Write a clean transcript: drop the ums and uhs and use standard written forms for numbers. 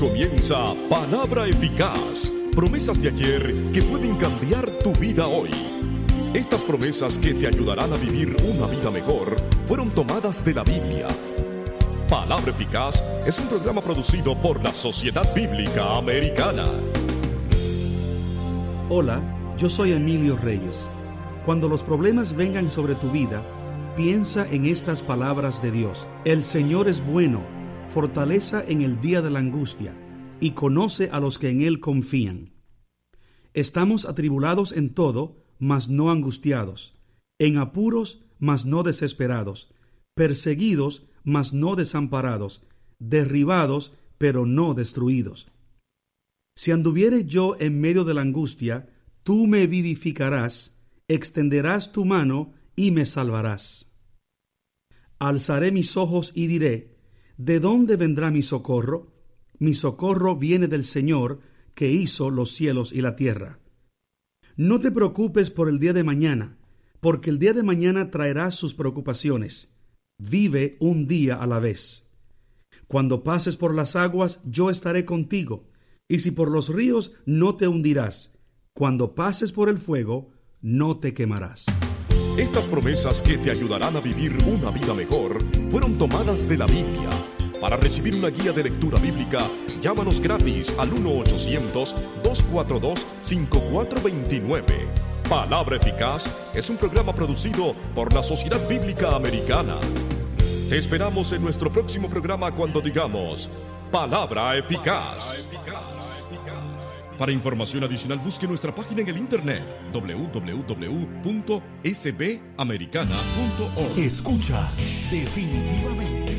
comienza Palabra Eficaz. Promesas de ayer que pueden cambiar tu vida hoy. Estas promesas que te ayudarán a vivir una vida mejor fueron tomadas de la Biblia. Palabra Eficaz es un programa producido por la Sociedad Bíblica Americana. Hola, yo soy Emilio Reyes. Cuando los problemas vengan sobre tu vida, piensa en estas palabras de Dios. El Señor es bueno, fortaleza en el día de la angustia, y conoce a los que en Él confían. Estamos atribulados en todo, mas no angustiados, en apuros, mas no desesperados, perseguidos, mas no desamparados, derribados, pero no destruidos. Si anduviere yo en medio de la angustia, tú me vivificarás, extenderás tu mano y me salvarás. Alzaré mis ojos y diré, ¿de dónde vendrá mi socorro? Mi socorro viene del Señor, que hizo los cielos y la tierra. No te preocupes por el día de mañana, porque el día de mañana traerá sus preocupaciones. Vive un día a la vez. Cuando pases por las aguas, yo estaré contigo, y si por los ríos, no te hundirás. Cuando pases por el fuego, no te quemarás. Estas promesas que te ayudarán a vivir una vida mejor fueron tomadas de la Biblia. Para recibir una guía de lectura bíblica, llámanos gratis al 1-800-242-5429. Palabra Eficaz es un programa producido por la Sociedad Bíblica Americana. Te esperamos en nuestro próximo programa cuando digamos Palabra Eficaz. Para información adicional, busque nuestra página en el internet www.sbamericana.org. Escucha, definitivamente